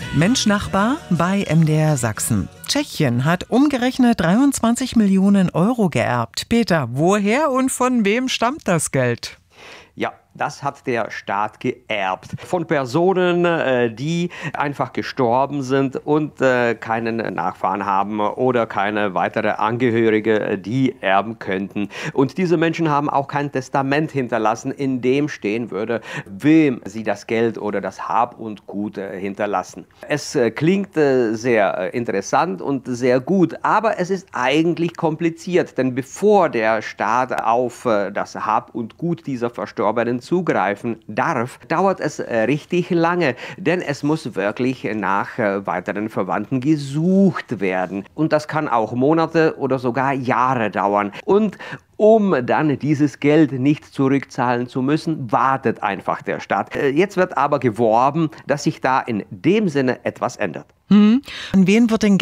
Mensch Nachbar bei MDR Sachsen. Tschechien hat umgerechnet 23 Millionen Euro geerbt. Peter, woher und von wem stammt das Geld? Ja, das hat der Staat geerbt. Von Personen, die einfach gestorben sind und keinen Nachfahren haben oder keine weitere Angehörige, die erben könnten. Und diese Menschen haben auch kein Testament hinterlassen, in dem stehen würde, wem sie das Geld oder das Hab und Gut hinterlassen. Es klingt sehr interessant und sehr gut, aber es ist eigentlich kompliziert, denn bevor der Staat auf das Hab und Gut dieser Verstorbenen zugreifen darf, dauert es richtig lange, denn es muss wirklich nach weiteren Verwandten gesucht werden. Und das kann auch Monate oder sogar Jahre dauern. Und um dann dieses Geld nicht zurückzahlen zu müssen, wartet einfach der Staat. Jetzt wird aber geworben, dass sich da in dem Sinne etwas ändert. An wen wird denn